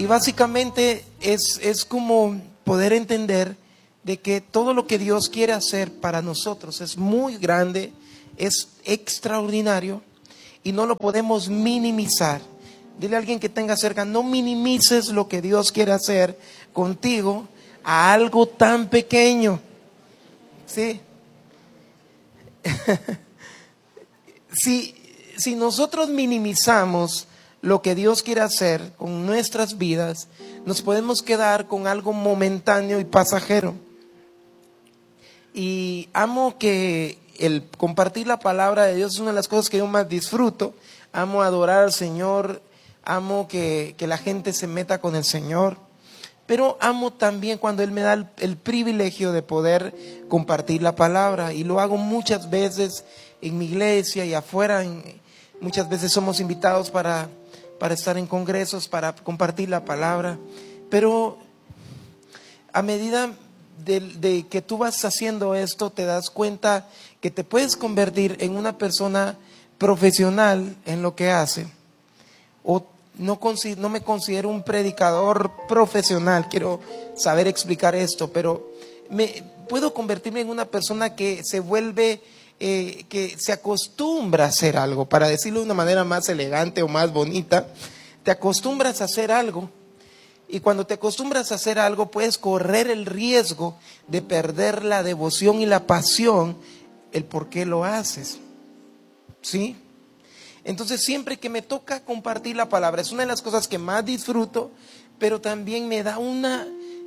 Y básicamente es como poder entender de que todo lo que Dios quiere hacer para nosotros es muy grande, es extraordinario y no lo podemos minimizar. Dile a alguien que tenga cerca, no minimices lo que Dios quiere hacer contigo a algo tan pequeño. ¿Sí? Si nosotros minimizamos lo que Dios quiere hacer con nuestras vidas, nos podemos quedar con algo momentáneo y pasajero. Y amo que el compartir la palabra de Dios es una de las cosas que yo más disfruto. Amo adorar al Señor, amo que la gente se meta con el Señor, pero amo también cuando Él me da el privilegio de poder compartir la palabra, y lo hago muchas veces en mi iglesia y afuera. Muchas veces somos invitados para estar en congresos, para compartir la palabra, pero a medida de que tú vas haciendo esto, te das cuenta que te puedes convertir en una persona profesional en lo que hace. O no me considero un predicador profesional, quiero saber explicar esto, pero puedo convertirme en una persona que se vuelve, que se acostumbra a hacer algo, para decirlo de una manera más elegante o más bonita. Te acostumbras a hacer algo, y cuando te acostumbras a hacer algo puedes correr el riesgo de perder la devoción y la pasión, el por qué lo haces. ¿Sí? Entonces siempre que me toca compartir la palabra, es una de las cosas que más disfruto, pero también me da una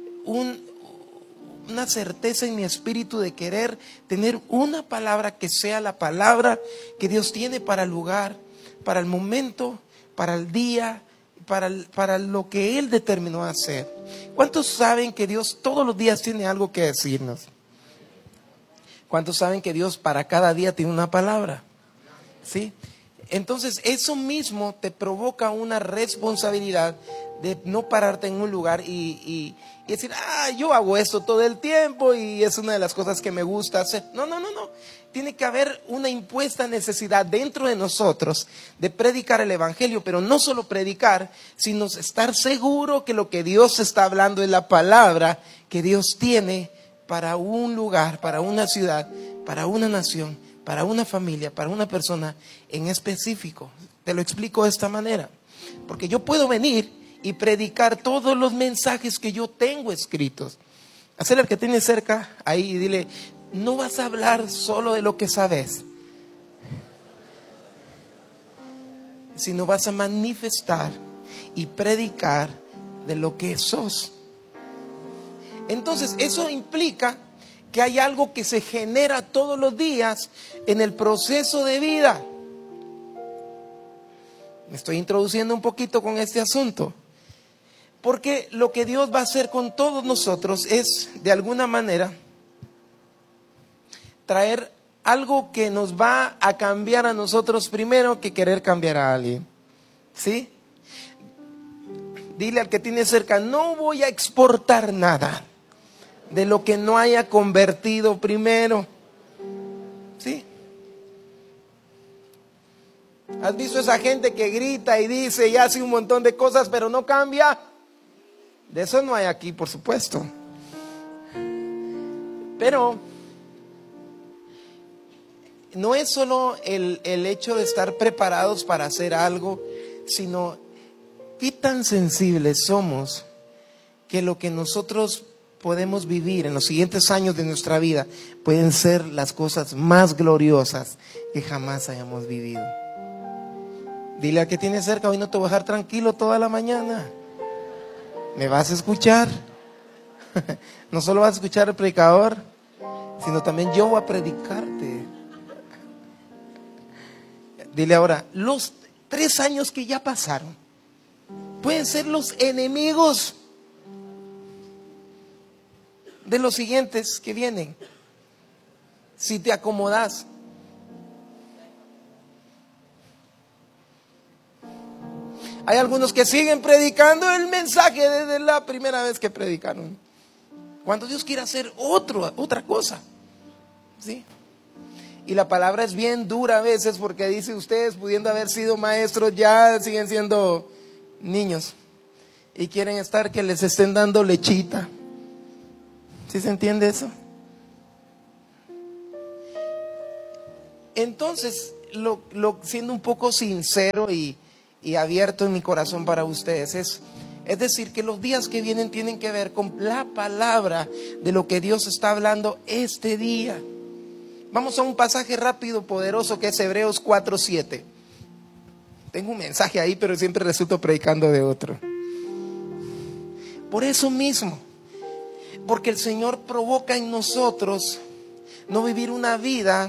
certeza en mi espíritu de querer tener una palabra que sea la palabra que Dios tiene para el lugar, para el momento, para el día, para lo que Él determinó hacer. ¿Cuántos saben que Dios todos los días tiene algo que decirnos? ¿Cuántos saben que Dios para cada día tiene una palabra? ¿Sí? Entonces eso mismo te provoca una responsabilidad de no pararte en un lugar y decir, yo hago esto todo el tiempo y es una de las cosas que me gusta hacer. No. Tiene que haber una impuesta necesidad dentro de nosotros de predicar el evangelio, pero no solo predicar, sino estar seguro que lo que Dios está hablando es la palabra que Dios tiene para un lugar, para una ciudad, para una nación, para una familia, para una persona en específico. Te lo explico de esta manera, porque yo puedo venir y predicar todos los mensajes que yo tengo escritos. Hacer al que tiene cerca ahí y dile, no vas a hablar solo de lo que sabes, sino vas a manifestar y predicar de lo que sos. Entonces eso implica que hay algo que se genera todos los días en el proceso de vida. Me estoy introduciendo un poquito con este asunto, porque lo que Dios va a hacer con todos nosotros es, de alguna manera, traer algo que nos va a cambiar a nosotros primero que querer cambiar a alguien. ¿Sí? Dile al que tiene cerca, no voy a exportar nada de lo que no haya convertido primero. ¿Sí? ¿Has visto esa gente que grita y dice y hace un montón de cosas pero no cambia? De eso no hay aquí, por supuesto. Pero no es solo el hecho de estar preparados para hacer algo, sino qué tan sensibles somos que lo que nosotros podemos vivir en los siguientes años de nuestra vida pueden ser las cosas más gloriosas que jamás hayamos vivido. Dile al que tiene cerca, hoy no te voy a dejar tranquilo toda la mañana. Me vas a escuchar. No solo vas a escuchar al predicador, sino también yo voy a predicarte. Dile ahora, los 3 años que ya pasaron pueden ser los enemigos de los siguientes que vienen, si te acomodas. Hay algunos que siguen predicando el mensaje desde la primera vez que predicaron, cuando Dios quiere hacer otra cosa. ¿Sí? Y la palabra es bien dura a veces, porque dice, ustedes pudiendo haber sido maestros ya siguen siendo niños. y quieren estar que les estén dando lechita. ¿Sí se entiende eso? Entonces, siendo un poco sincero y abierto en mi corazón para ustedes, es decir, que los días que vienen tienen que ver con la palabra de lo que Dios está hablando este día. Vamos a un pasaje rápido, poderoso, que es Hebreos 4:7. Tengo un mensaje ahí, pero siempre resulto predicando de otro. Por eso mismo, porque el Señor provoca en nosotros no vivir una vida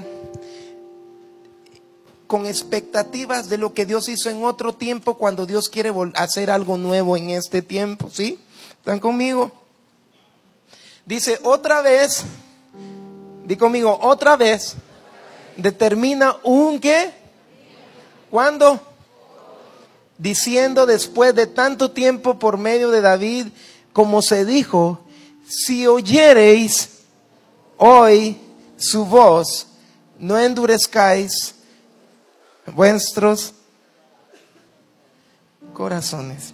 con expectativas de lo que Dios hizo en otro tiempo, cuando Dios quiere hacer algo nuevo en este tiempo. ¿Sí? ¿Están conmigo? Dice, otra vez, di conmigo, otra vez, determina un ¿qué? ¿Cuándo? Diciendo, después de tanto tiempo, por medio de David, como se dijo, si oyereis hoy su voz, no endurezcáis vuestros corazones.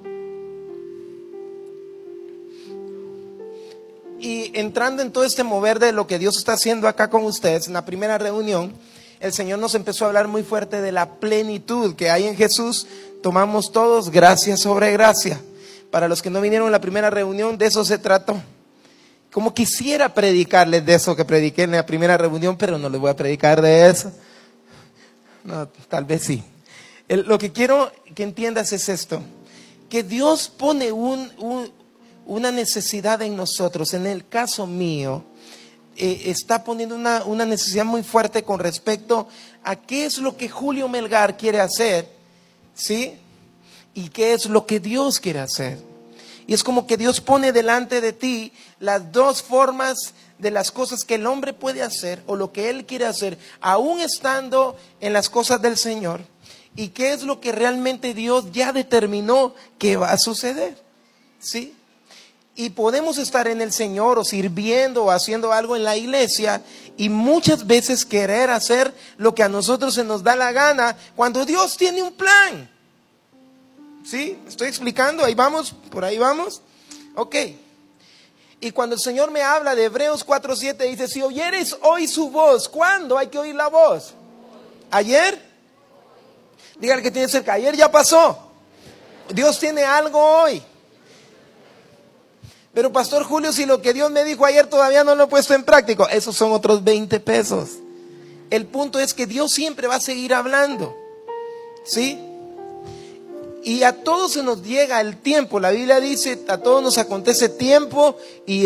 Y entrando en todo este mover de lo que Dios está haciendo acá con ustedes, en la primera reunión, el Señor nos empezó a hablar muy fuerte de la plenitud que hay en Jesús. Tomamos todos gracia sobre gracia. Para los que no vinieron a la primera reunión, de eso se trató. Como quisiera predicarles de eso que prediqué en la primera reunión, pero no les voy a predicar de eso. No, tal vez sí. Lo que quiero que entiendas es esto: que Dios pone una necesidad en nosotros. En el caso mío, está poniendo una necesidad muy fuerte con respecto a qué es lo que Julio Melgar quiere hacer, ¿sí? Y qué es lo que Dios quiere hacer. Y es como que Dios pone delante de ti las dos formas de las cosas que el hombre puede hacer, o lo que él quiere hacer, aún estando en las cosas del Señor, y qué es lo que realmente Dios ya determinó que va a suceder, ¿sí? Y podemos estar en el Señor o sirviendo o haciendo algo en la iglesia y muchas veces querer hacer lo que a nosotros se nos da la gana, cuando Dios tiene un plan. ¿Sí? ¿Me estoy explicando? Ahí vamos, por ahí vamos. Ok. Y cuando el Señor me habla de Hebreos 4:7, dice, si oyeres hoy su voz, ¿cuándo hay que oír la voz? ¿Ayer? Dígale que tiene cerca, ayer ya pasó. Dios tiene algo hoy. Pero Pastor Julio, si lo que Dios me dijo ayer todavía no lo he puesto en práctica, esos son otros 20 pesos. El punto es que Dios siempre va a seguir hablando, ¿sí? Y a todos se nos llega el tiempo. La Biblia dice, a todos nos acontece tiempo y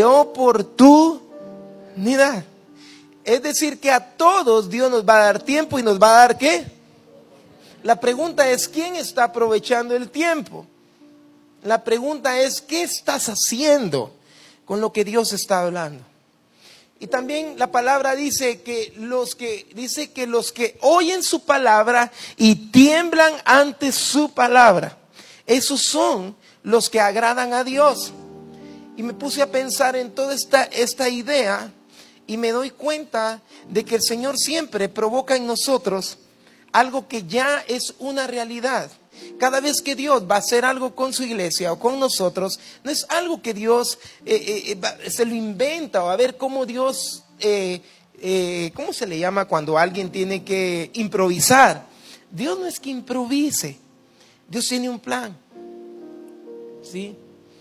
oportunidad. Es decir, que a todos Dios nos va a dar tiempo y nos va a dar ¿qué? La pregunta es, ¿quién está aprovechando el tiempo? La pregunta es, ¿qué estás haciendo con lo que Dios está hablando? Y también la palabra dice que los que oyen su palabra y tiemblan ante su palabra, esos son los que agradan a Dios. Y me puse a pensar en toda esta idea y me doy cuenta de que el Señor siempre provoca en nosotros algo que ya es una realidad. Cada vez que Dios va a hacer algo con su iglesia o con nosotros, no es algo que Dios se lo inventa, o a ver cómo Dios, ¿cómo se le llama cuando alguien tiene que improvisar? Dios no es que improvise, Dios tiene un plan, ¿sí?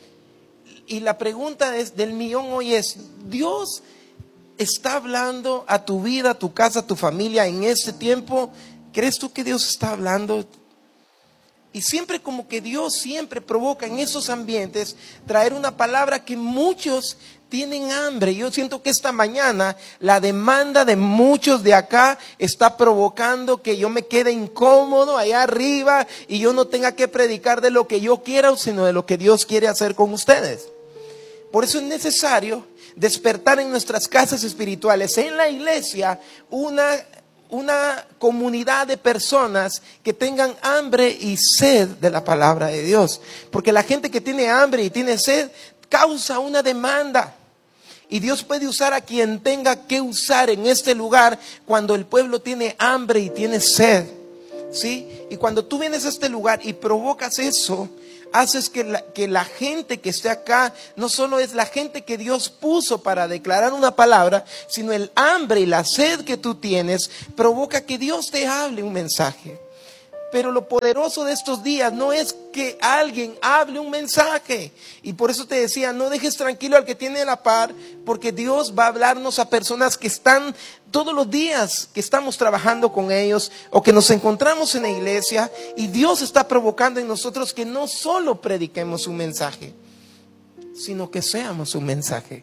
Y la pregunta del millón hoy es, ¿Dios está hablando a tu vida, a tu casa, a tu familia en este tiempo? ¿Crees tú que Dios está hablando? Y siempre como que Dios siempre provoca en esos ambientes traer una palabra que muchos tienen hambre. Yo siento que esta mañana la demanda de muchos de acá está provocando que yo me quede incómodo allá arriba y yo no tenga que predicar de lo que yo quiera, sino de lo que Dios quiere hacer con ustedes. Por eso es necesario despertar en nuestras casas espirituales, en la iglesia, una comunidad de personas que tengan hambre y sed de la palabra de Dios. Porque la gente que tiene hambre y tiene sed causa una demanda. Y Dios puede usar a quien tenga que usar en este lugar cuando el pueblo tiene hambre y tiene sed, ¿sí? Y cuando tú vienes a este lugar y provocas eso, haces que la gente que esté acá no solo es la gente que Dios puso para declarar una palabra, sino el hambre y la sed que tú tienes provoca que Dios te hable un mensaje. Pero lo poderoso de estos días no es que alguien hable un mensaje. Y por eso te decía, no dejes tranquilo al que tiene la par, porque Dios va a hablarnos a personas que están todos los días, que estamos trabajando con ellos o que nos encontramos en la iglesia. Y Dios está provocando en nosotros que no solo prediquemos un mensaje, sino que seamos un mensaje.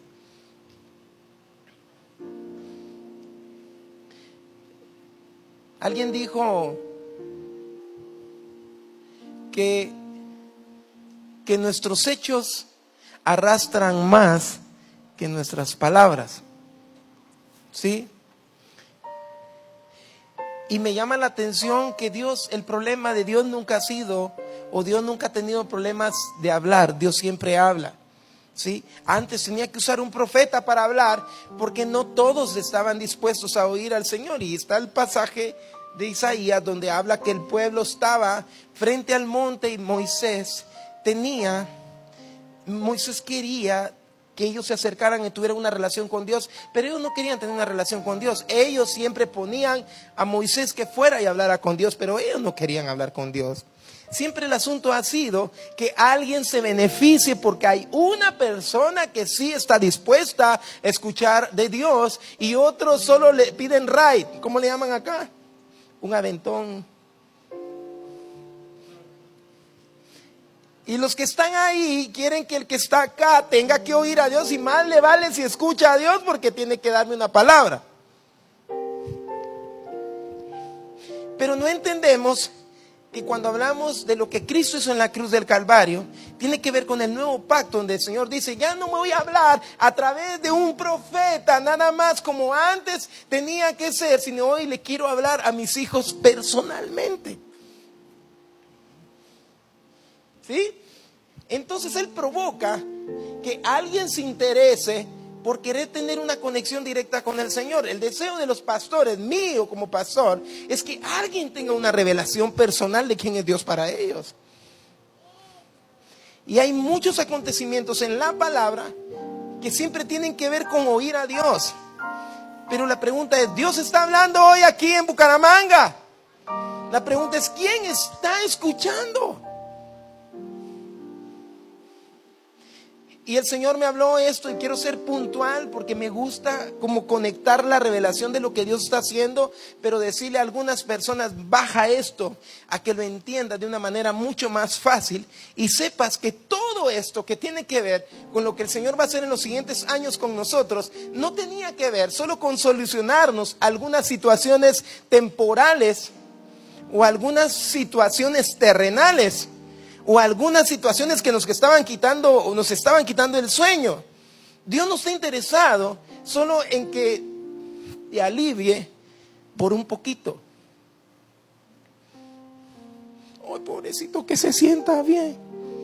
Alguien dijo que nuestros hechos arrastran más que nuestras palabras. ¿Sí? Y me llama la atención que el problema de Dios nunca ha sido, o Dios nunca ha tenido problemas de hablar. Dios siempre habla. ¿Sí? Antes tenía que usar un profeta para hablar, porque no todos estaban dispuestos a oír al Señor. Y está el pasaje de Isaías donde habla que el pueblo estaba frente al monte y Moisés quería que ellos se acercaran y tuvieran una relación con Dios, pero ellos no querían tener una relación con Dios. Ellos siempre ponían a Moisés que fuera y hablara con Dios, pero ellos no querían hablar con Dios. Siempre el asunto ha sido que alguien se beneficie porque hay una persona que sí está dispuesta a escuchar de Dios y otros solo le piden ride. ¿Cómo le llaman acá? Un aventón. Y los que están ahí quieren que el que está acá tenga que oír a Dios, y más le vale si escucha a Dios porque tiene que darme una palabra. Pero no entendemos que cuando hablamos de lo que Cristo hizo en la cruz del Calvario, tiene que ver con el nuevo pacto, donde el Señor dice: ya no me voy a hablar a través de un profeta, nada más como antes tenía que ser, sino hoy le quiero hablar a mis hijos personalmente. ¿Sí? Entonces Él provoca que alguien se interese por querer tener una conexión directa con el Señor. El deseo de los pastores, mío como pastor, es que alguien tenga una revelación personal de quién es Dios para ellos. Y hay muchos acontecimientos en la palabra que siempre tienen que ver con oír a Dios. Pero la pregunta es: ¿Dios está hablando hoy aquí en Bucaramanga? La pregunta es: ¿quién está escuchando? Y el Señor me habló esto, y quiero ser puntual porque me gusta como conectar la revelación de lo que Dios está haciendo, pero decirle a algunas personas: baja esto a que lo entiendas de una manera mucho más fácil y sepas que todo esto que tiene que ver con lo que el Señor va a hacer en los siguientes años con nosotros, no tenía que ver solo con solucionarnos algunas situaciones temporales o algunas situaciones terrenales, o algunas situaciones que nos estaban quitando el sueño. Dios no está interesado solo en que te alivie por un poquito. Ay, pobrecito, que se sienta bien.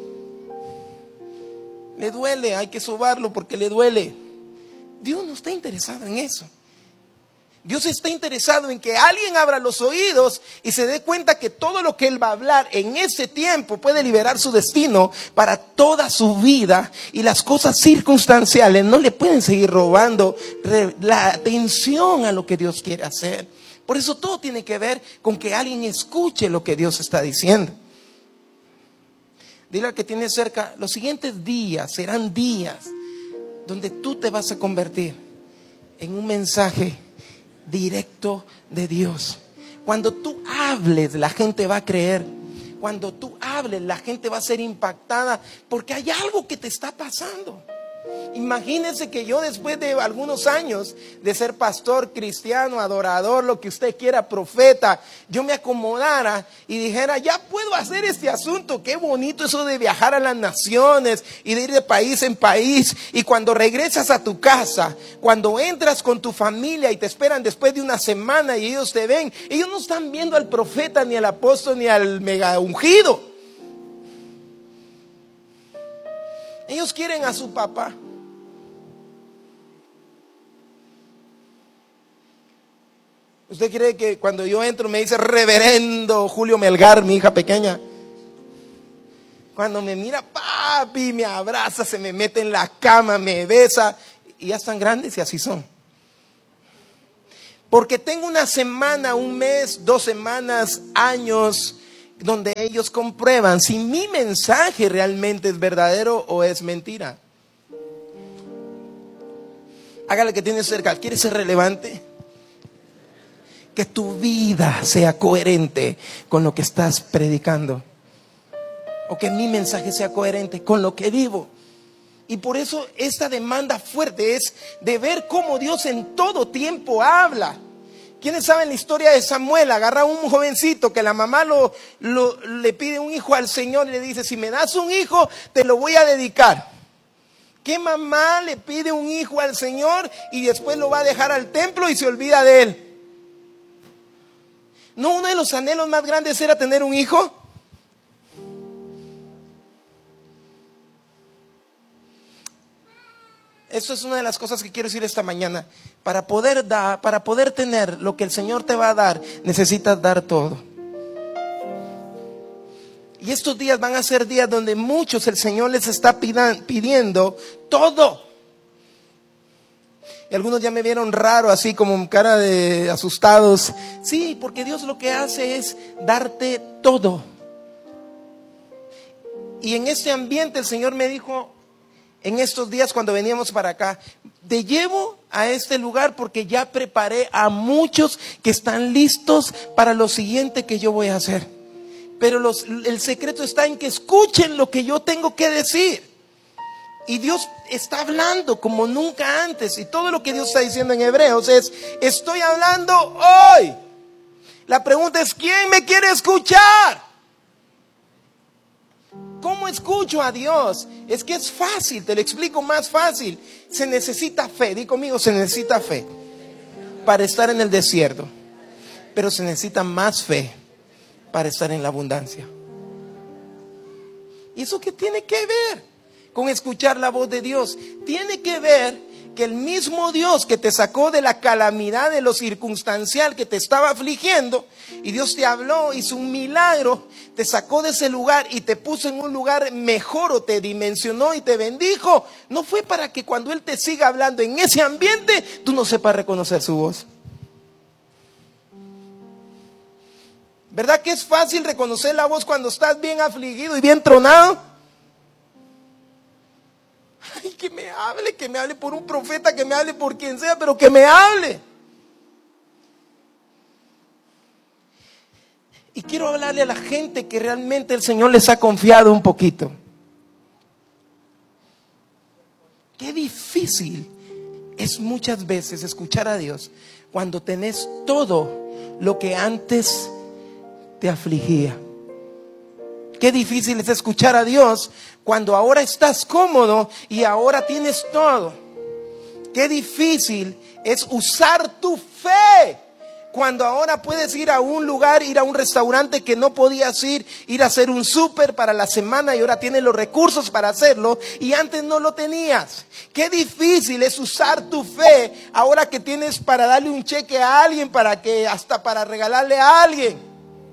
Le duele, hay que sobarlo porque le duele. Dios no está interesado en eso. Dios está interesado en que alguien abra los oídos y se dé cuenta que todo lo que Él va a hablar en ese tiempo puede liberar su destino para toda su vida, y las cosas circunstanciales no le pueden seguir robando la atención a lo que Dios quiere hacer. Por eso todo tiene que ver con que alguien escuche lo que Dios está diciendo. Dile al que tiene cerca: los siguientes días serán días donde tú te vas a convertir en un mensaje directo de Dios. Cuando tú hables, la gente va a creer. Cuando tú hables, la gente va a ser impactada porque hay algo que te está pasando. Imagínense que yo, después de algunos años de ser pastor, cristiano, adorador, lo que usted quiera, profeta, yo me acomodara y dijera: ya puedo hacer este asunto. Qué bonito eso de viajar a las naciones y de ir de país en país. Y cuando regresas a tu casa, cuando entras con tu familia y te esperan después de una semana y ellos te ven, ellos no están viendo al profeta, ni al apóstol, ni al mega ungido. Ellos quieren a su papá. ¿Usted cree que cuando yo entro me dice reverendo Julio Melgar, mi hija pequeña? Cuando me mira, papi, me abraza, se me mete en la cama, me besa. Y ya están grandes y así son. Porque tengo una semana, un mes, 2 semanas, años, donde ellos comprueban si mi mensaje realmente es verdadero o es mentira. Hágale que tiene cerca. ¿Quieres ser relevante? Que tu vida sea coherente con lo que estás predicando. O que mi mensaje sea coherente con lo que vivo. Y por eso esta demanda fuerte es de ver cómo Dios en todo tiempo habla. ¿Quiénes saben la historia de Samuel? Agarra a un jovencito que la mamá le pide un hijo al Señor y le dice, si me das un hijo, te lo voy a dedicar. ¿Qué mamá le pide un hijo al Señor y después lo va a dejar al templo y se olvida de él? ¿No uno de los anhelos más grandes era tener un hijo? Eso es una de las cosas que quiero decir esta mañana. Para poder tener lo que el Señor te va a dar, necesitas dar todo. Y estos días van a ser días donde muchos el Señor les está pidiendo todo. Y algunos ya me vieron raro, así como cara de asustados. Sí, porque Dios lo que hace es darte todo. Y en este ambiente el Señor me dijo, en estos días cuando veníamos para acá, te llevo a este lugar porque ya preparé a muchos que están listos para lo siguiente que yo voy a hacer. Pero el secreto está en que escuchen lo que yo tengo que decir. Y Dios está hablando como nunca antes. Y todo lo que Dios está diciendo en Hebreos es, estoy hablando hoy. La pregunta es, ¿quién me quiere escuchar? ¿Cómo escucho a Dios? Es que es fácil, te lo explico más fácil. Se necesita fe, di conmigo, se necesita fe para estar en el desierto. Pero se necesita más fe para estar en la abundancia. ¿Y eso qué tiene que ver con escuchar la voz de Dios? Tiene que ver que el mismo Dios que te sacó de la calamidad, de lo circunstancial que te estaba afligiendo, y Dios te habló, hizo un milagro, te sacó de ese lugar y te puso en un lugar mejor, o te dimensionó y te bendijo, no fue para que cuando Él te siga hablando en ese ambiente, tú no sepas reconocer su voz. ¿Verdad que es fácil reconocer la voz cuando estás bien afligido y bien tronado? Ay, que me hable por un profeta, que me hable por quien sea, pero que me hable. Y quiero hablarle a la gente que realmente el Señor les ha confiado un poquito. Qué difícil es muchas veces escuchar a Dios cuando tenés todo lo que antes te afligía. Qué difícil es escuchar a Dios cuando ahora estás cómodo y ahora tienes todo. Qué difícil es usar tu fe cuando ahora puedes ir a un lugar, ir a un restaurante que no podías ir a hacer un súper para la semana y ahora tienes los recursos para hacerlo y antes no lo tenías. Qué difícil es usar tu fe ahora que tienes para darle un cheque a alguien, hasta para regalarle a alguien.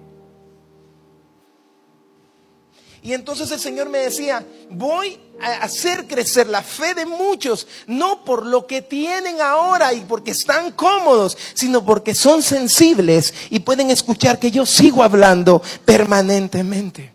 Y entonces el Señor me decía, voy a hacer crecer la fe de muchos, no por lo que tienen ahora y porque están cómodos, sino porque son sensibles y pueden escuchar que yo sigo hablando permanentemente.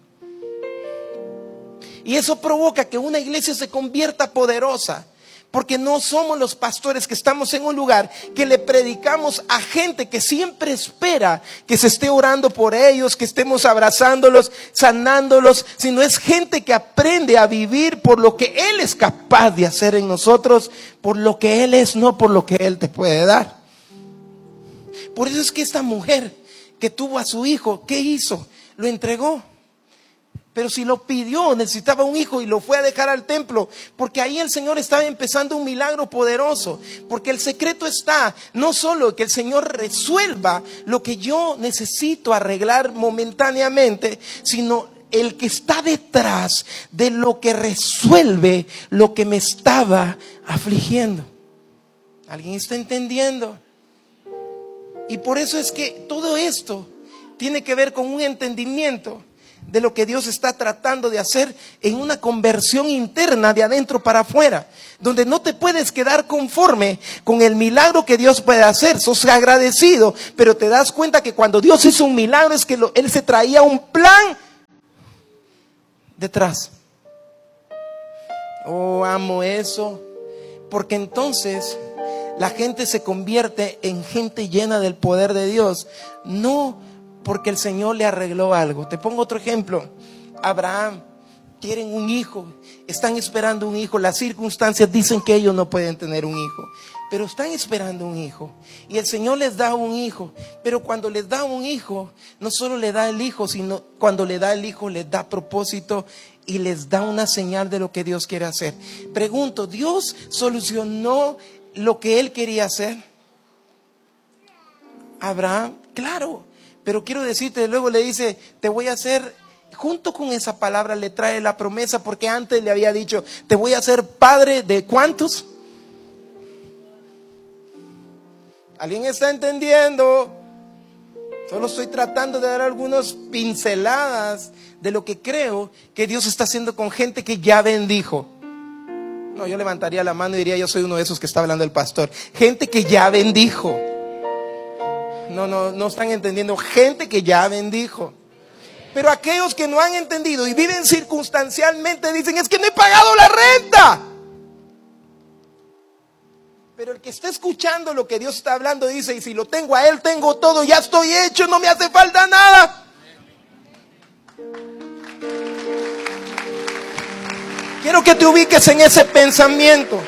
Y eso provoca que una iglesia se convierta poderosa. Porque no somos los pastores que estamos en un lugar que le predicamos a gente que siempre espera que se esté orando por ellos, que estemos abrazándolos, sanándolos, sino es gente que aprende a vivir por lo que Él es capaz de hacer en nosotros, por lo que Él es, no por lo que Él te puede dar. Por eso es que esta mujer que tuvo a su hijo, ¿qué hizo? Lo entregó. Pero si lo pidió, necesitaba un hijo y lo fue a dejar al templo, porque ahí el Señor estaba empezando un milagro poderoso. Porque el secreto está no solo que el Señor resuelva lo que yo necesito arreglar momentáneamente, sino el que está detrás de lo que resuelve lo que me estaba afligiendo. ¿Alguien está entendiendo? Y por eso es que todo esto tiene que ver con un entendimiento de lo que Dios está tratando de hacer en una conversión interna de adentro para afuera, donde no te puedes quedar conforme con el milagro que Dios puede hacer. Sos agradecido, pero te das cuenta que cuando Dios hizo un milagro es que Él se traía un plan detrás. Oh, amo eso, porque entonces la gente se convierte en gente llena del poder de Dios, no porque el Señor le arregló algo. Te pongo otro ejemplo. Abraham, quieren un hijo, están esperando un hijo. Las circunstancias dicen que ellos no pueden tener un hijo, pero están esperando un hijo. Y el Señor les da un hijo. Pero cuando les da un hijo, no solo le da el hijo, sino cuando le da el hijo, les da propósito y les da una señal de lo que Dios quiere hacer. Pregunto, ¿Dios solucionó lo que Él quería hacer? Abraham, claro. Pero quiero decirte, luego le dice, te voy a hacer, junto con esa palabra le trae la promesa, porque antes le había dicho, te voy a hacer padre de ¿cuántos? ¿Alguien está entendiendo? Solo estoy tratando de dar algunas pinceladas de lo que creo que Dios está haciendo con gente que ya bendijo. No, yo levantaría la mano y diría, yo soy uno de esos que está hablando el pastor. Gente que ya bendijo. No están entendiendo. Gente que ya bendijo. Pero aquellos que no han entendido y viven circunstancialmente dicen, es que no he pagado la renta. Pero el que está escuchando lo que Dios está hablando dice, y si lo tengo a Él, tengo todo, ya estoy hecho, no me hace falta nada. Quiero que te ubiques en ese pensamiento.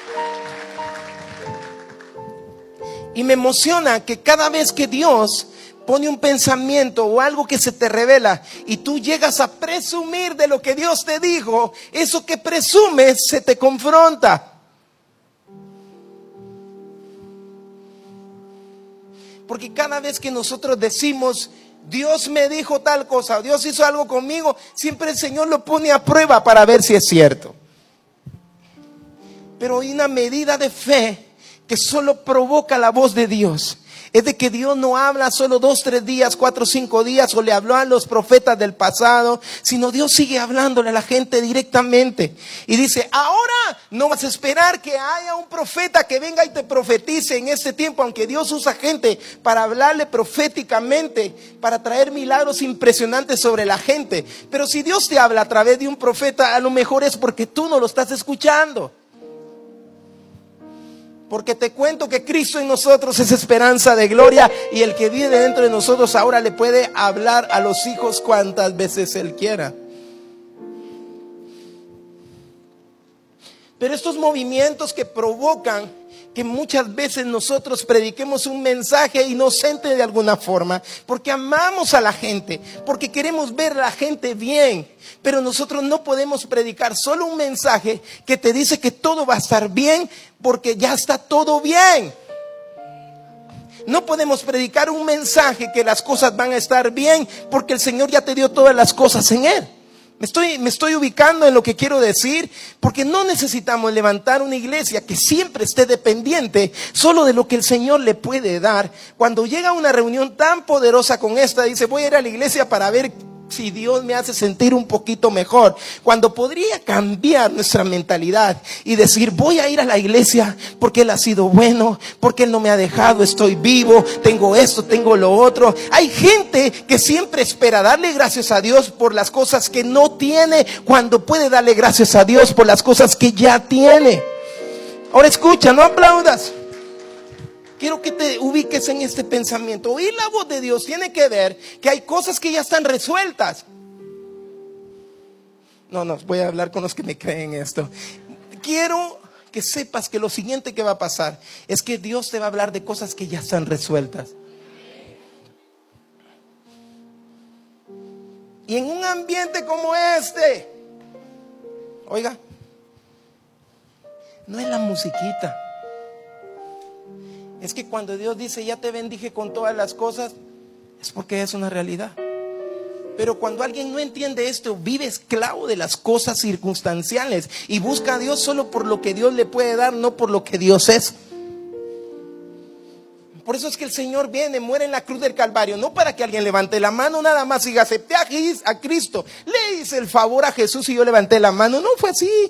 Y me emociona que cada vez que Dios pone un pensamiento o algo que se te revela y tú llegas a presumir de lo que Dios te dijo, eso que presumes se te confronta. Porque cada vez que nosotros decimos, Dios me dijo tal cosa, Dios hizo algo conmigo, siempre el Señor lo pone a prueba para ver si es cierto. Pero hay una medida de fe que solo provoca la voz de Dios. Es de que Dios no habla solo 2, 3 días, 4, 5 días, o le habló a los profetas del pasado, sino Dios sigue hablándole a la gente directamente. Y dice, ahora no vas a esperar que haya un profeta que venga y te profetice en este tiempo, aunque Dios usa gente para hablarle proféticamente, para traer milagros impresionantes sobre la gente. Pero si Dios te habla a través de un profeta, a lo mejor es porque tú no lo estás escuchando. Porque te cuento que Cristo en nosotros es esperanza de gloria, y el que vive dentro de nosotros ahora le puede hablar a los hijos cuantas veces Él quiera. Pero estos movimientos que provocan que muchas veces nosotros prediquemos un mensaje inocente de alguna forma, porque amamos a la gente, porque queremos ver a la gente bien, pero nosotros no podemos predicar solo un mensaje que te dice que todo va a estar bien, porque ya está todo bien. No podemos predicar un mensaje que las cosas van a estar bien, porque el Señor ya te dio todas las cosas en Él. Me estoy ubicando en lo que quiero decir, porque no necesitamos levantar una iglesia que siempre esté dependiente solo de lo que el Señor le puede dar. Cuando llega a una reunión tan poderosa con esta, dice, voy a ir a la iglesia para ver si Dios me hace sentir un poquito mejor, cuando podría cambiar nuestra mentalidad y decir, voy a ir a la iglesia porque Él ha sido bueno, porque Él no me ha dejado, estoy vivo, tengo esto, tengo lo otro. Hay gente que siempre espera darle gracias a Dios por las cosas que no tiene, cuando puede darle gracias a Dios por las cosas que ya tiene. Ahora escucha, no aplaudas. Quiero que te ubiques en este pensamiento. Oír la voz de Dios tiene que ver que hay cosas que ya están resueltas. No, voy a hablar con los que me creen esto. Quiero que sepas que lo siguiente que va a pasar es que Dios te va a hablar de cosas que ya están resueltas. Y en un ambiente como este, oiga, no es la musiquita. Es que cuando Dios dice, ya te bendije con todas las cosas, es porque es una realidad. Pero cuando alguien no entiende esto, vive esclavo de las cosas circunstanciales y busca a Dios solo por lo que Dios le puede dar, no por lo que Dios es. Por eso es que el Señor viene, muere en la cruz del Calvario, no para que alguien levante la mano nada más y diga, acepté a Cristo, le hice el favor a Jesús y yo levanté la mano. No fue así.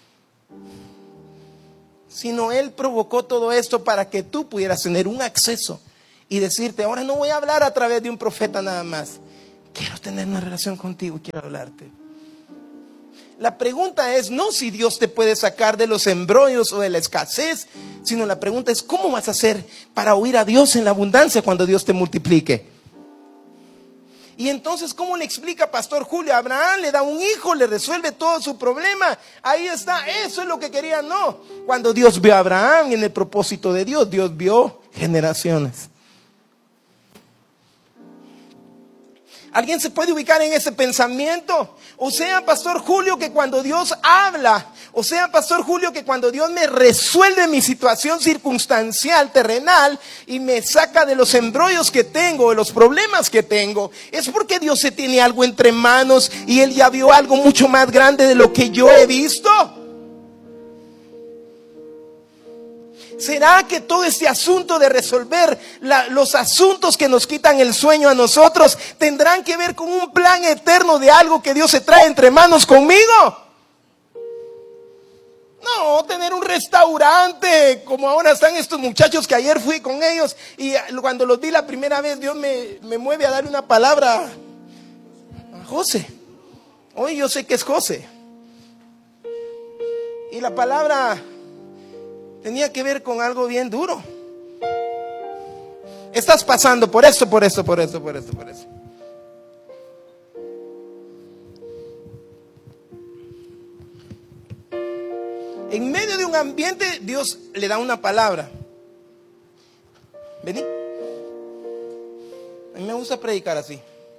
Sino Él provocó todo esto para que tú pudieras tener un acceso y decirte, ahora no voy a hablar a través de un profeta nada más. Quiero tener una relación contigo, quiero hablarte. La pregunta es no si Dios te puede sacar de los embrollos o de la escasez, sino la pregunta es cómo vas a hacer para oír a Dios en la abundancia cuando Dios te multiplique. Y entonces, ¿cómo le explica Pastor Julio? Abraham le da un hijo, le resuelve todo su problema. Ahí está, eso es lo que quería. No, cuando Dios vio a Abraham en el propósito de Dios, Dios vio generaciones. ¿Alguien se puede ubicar en ese pensamiento? O sea, Pastor Julio, que cuando Dios habla, o sea, Pastor Julio, que cuando Dios me resuelve mi situación circunstancial, terrenal, y me saca de los embrollos que tengo, de los problemas que tengo, es porque Dios se tiene algo entre manos y Él ya vio algo mucho más grande de lo que yo he visto. ¿Será que todo este asunto de resolver los asuntos que nos quitan el sueño a nosotros tendrán que ver con un plan eterno de algo que Dios se trae entre manos conmigo? No, tener un restaurante como ahora están estos muchachos que ayer fui con ellos y cuando los vi la primera vez Dios me mueve a darle una palabra a José. Hoy yo sé que es José. Y la palabra tenía que ver con algo bien duro. Estás pasando por esto. En medio de un ambiente, Dios le da una palabra. Vení. A mí me gusta predicar así.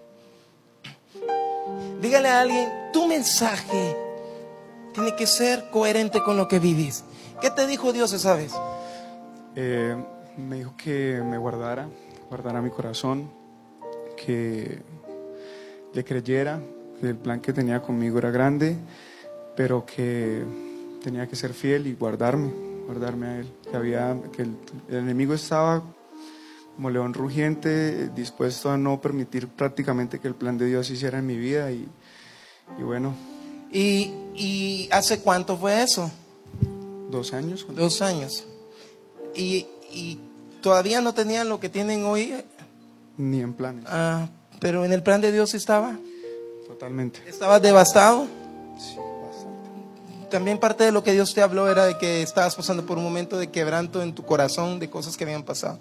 Dígale a alguien, tu mensaje tiene que ser coherente con lo que vivís. ¿Qué te dijo Dios esa vez? Me dijo que me guardara mi corazón, que le creyera, que el plan que tenía conmigo era grande, pero que tenía que ser fiel y guardarme a él. Que el enemigo estaba como león rugiente, dispuesto a no permitir prácticamente que el plan de Dios se hiciera en mi vida y bueno. ¿Y hace cuánto fue eso? 2 años. 2 años. ¿Y todavía no tenían lo que tienen hoy? Ni en planes. Pero en el plan de Dios estaba. Totalmente. ¿Estabas devastado? Sí, bastante. También parte de lo que Dios te habló era de que estabas pasando por un momento de quebranto en tu corazón, de cosas que habían pasado.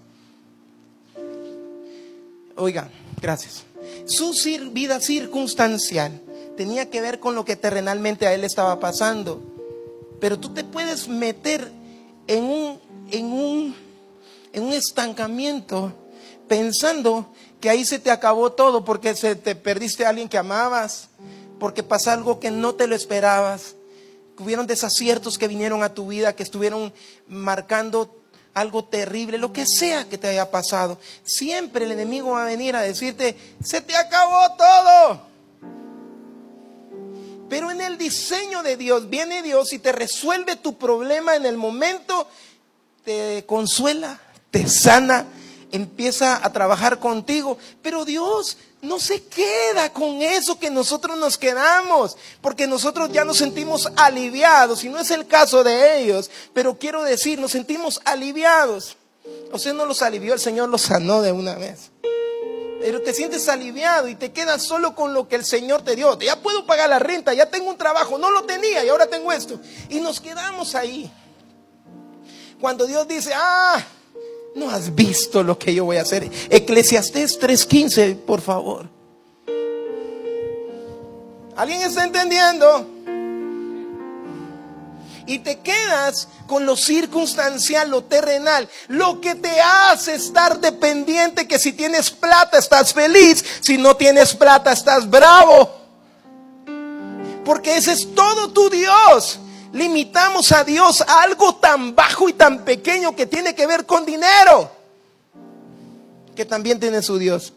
Oiga, gracias. Su vida circunstancial tenía que ver con lo que terrenalmente a él estaba pasando. Pero tú te puedes meter en un estancamiento pensando que ahí se te acabó todo porque te perdiste a alguien que amabas, porque pasó algo que no te lo esperabas, que hubieron desaciertos que vinieron a tu vida, que estuvieron marcando algo terrible, lo que sea que te haya pasado. Siempre el enemigo va a venir a decirte, se te acabó todo. Pero en el diseño de Dios, viene Dios y te resuelve tu problema en el momento, te consuela, te sana, empieza a trabajar contigo. Pero Dios no se queda con eso que nosotros nos quedamos, porque nosotros ya nos sentimos aliviados, y no es el caso de ellos, pero quiero decir, nos sentimos aliviados. O sea, no los alivió, el Señor los sanó de una vez. Pero te sientes aliviado y te quedas solo con lo que el Señor te dio. Ya puedo pagar la renta, ya tengo un trabajo, no lo tenía y ahora tengo esto. Y nos quedamos ahí. Cuando Dios dice, no has visto lo que yo voy a hacer. Eclesiastés 3:15, por favor. ¿Alguien está entendiendo? Y te quedas con lo circunstancial, lo terrenal, lo que te hace estar dependiente, que si tienes plata estás feliz, si no tienes plata estás bravo. Porque ese es todo tu Dios. Limitamos a Dios a algo tan bajo y tan pequeño que tiene que ver con dinero, que también tiene su Dios.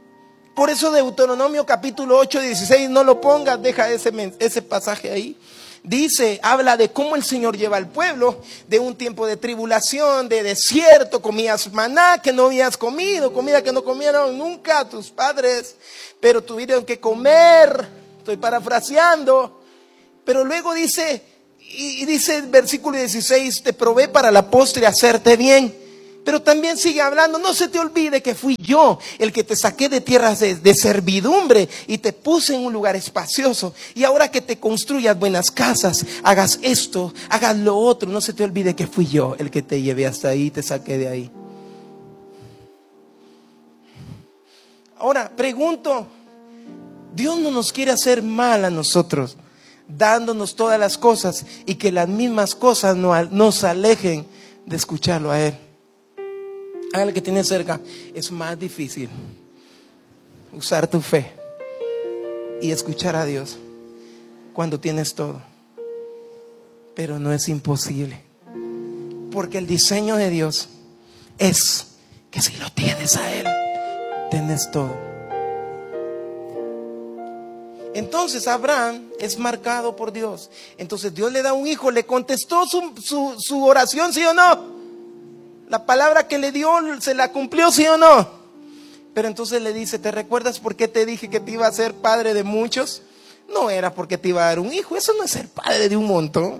Por eso Deuteronomio capítulo 8:16, no lo pongas, deja ese pasaje ahí. habla de cómo el Señor lleva al pueblo de un tiempo de tribulación, de desierto, comías maná que no habías comido, comida que no comieron nunca tus padres, pero tuvieron que comer. Estoy parafraseando, pero luego dice el versículo 16, te probé para la postre hacerte bien. Pero también sigue hablando, no se te olvide que fui yo el que te saqué de tierras de servidumbre y te puse en un lugar espacioso. Y ahora que te construyas buenas casas, hagas esto, hagas lo otro, no se te olvide que fui yo el que te llevé hasta ahí, te saqué de ahí. Ahora, pregunto, Dios no nos quiere hacer mal a nosotros, dándonos todas las cosas y que las mismas cosas nos alejen de escucharlo a Él. Hágale que tiene cerca, es más difícil usar tu fe y escuchar a Dios cuando tienes todo, pero no es imposible, porque el diseño de Dios es que si lo tienes a Él, tienes todo. Entonces Abraham es marcado por Dios. Entonces Dios le da un hijo, le contestó su oración, ¿sí o no? La palabra que le dio se la cumplió, ¿sí o no? Pero entonces le dice, ¿te recuerdas por qué te dije que te iba a ser padre de muchos? No era porque te iba a dar un hijo, eso no es ser padre de un montón.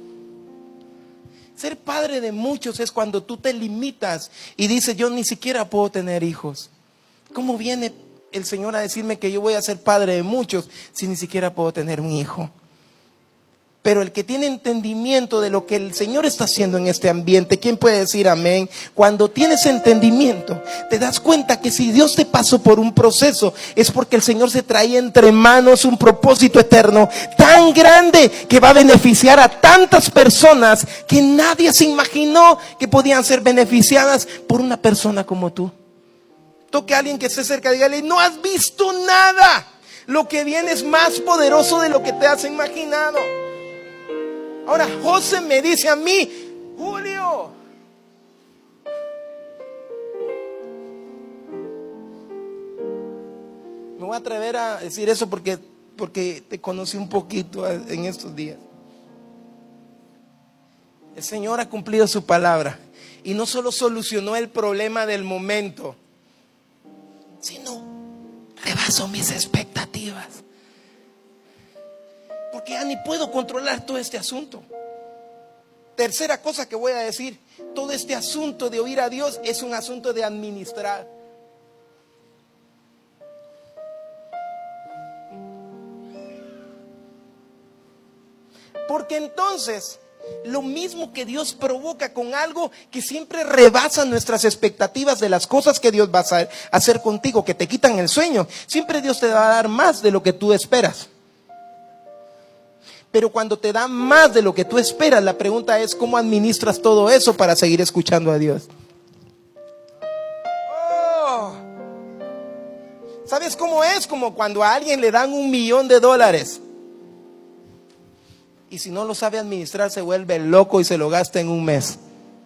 Ser padre de muchos es cuando tú te limitas y dices, yo ni siquiera puedo tener hijos. ¿Cómo viene el Señor a decirme que yo voy a ser padre de muchos si ni siquiera puedo tener un hijo? Pero el que tiene entendimiento de lo que el Señor está haciendo en este ambiente, ¿quién puede decir amén? Cuando tienes entendimiento, te das cuenta que si Dios te pasó por un proceso, es porque el Señor se trae entre manos un propósito eterno tan grande que va a beneficiar a tantas personas que nadie se imaginó que podían ser beneficiadas por una persona como tú. Toque a alguien que esté cerca, dígale, no has visto nada. Lo que viene es más poderoso de lo que te has imaginado. Ahora José me dice a mí, Julio, me voy a atrever a decir eso porque te conocí un poquito en estos días. El Señor ha cumplido su palabra y no solo solucionó el problema del momento, sino rebasó mis expectativas. Porque ya ni puedo controlar todo este asunto. Tercera cosa que voy a decir, todo este asunto de oír a Dios es un asunto de administrar. Porque entonces, lo mismo que Dios provoca con algo que siempre rebasa nuestras expectativas de las cosas que Dios va a hacer contigo, que te quitan el sueño, siempre Dios te va a dar más de lo que tú esperas. Pero cuando te da más de lo que tú esperas, la pregunta es ¿cómo administras todo eso para seguir escuchando a Dios? ¿Sabes cómo es? Como cuando a alguien le dan $1,000,000 y si no lo sabe administrar se vuelve loco y se lo gasta en un mes.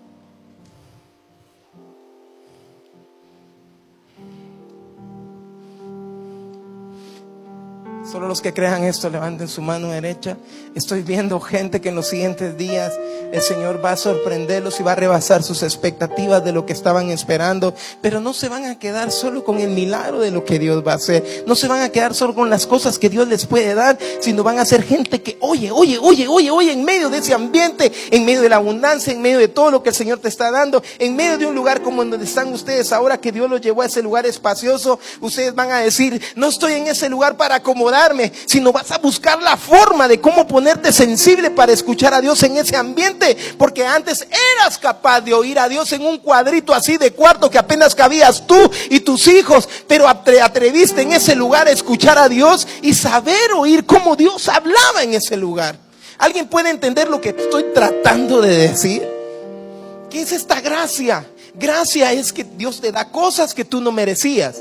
Solo los que crean esto levanten su mano derecha. Estoy viendo gente que en los siguientes días el Señor va a sorprenderlos y va a rebasar sus expectativas de lo que estaban esperando. Pero no se van a quedar solo con el milagro de lo que Dios va a hacer. No se van a quedar solo con las cosas que Dios les puede dar, sino van a ser gente que oye en medio de ese ambiente, en medio de la abundancia, en medio de todo lo que el Señor te está dando, en medio de un lugar como donde están ustedes ahora, que Dios los llevó a ese lugar espacioso. Ustedes van a decir, no estoy en ese lugar para acomodar, sino vas a buscar la forma de cómo ponerte sensible para escuchar a Dios en ese ambiente, porque antes eras capaz de oír a Dios en un cuadrito así de cuarto que apenas cabías tú y tus hijos, pero atreviste en ese lugar a escuchar a Dios y saber oír cómo Dios hablaba en ese lugar. ¿Alguien puede entender lo que estoy tratando de decir? ¿Qué es esta gracia? Gracia es que Dios te da cosas que tú no merecías.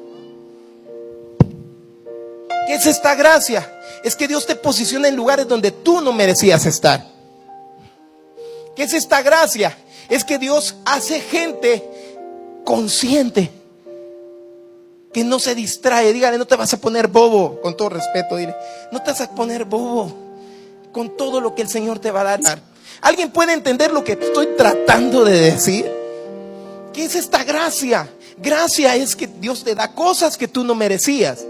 ¿Qué es esta gracia? Es que Dios te posiciona en lugares donde tú no merecías estar. ¿Qué es esta gracia? Es que Dios hace gente consciente, que no se distrae. Dígale, no te vas a poner bobo, con todo respeto, dile, no te vas a poner bobo. con todo lo que el Señor te va a dar. ¿Alguien puede entender lo que estoy tratando de decir? ¿Qué es esta gracia? Gracia es que Dios te da cosas que tú no merecías.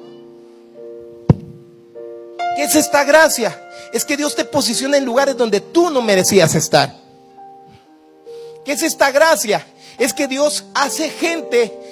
¿Qué es esta gracia? Es que Dios te posiciona en lugares donde tú no merecías estar. ¿Qué es esta gracia? Es que Dios hace gente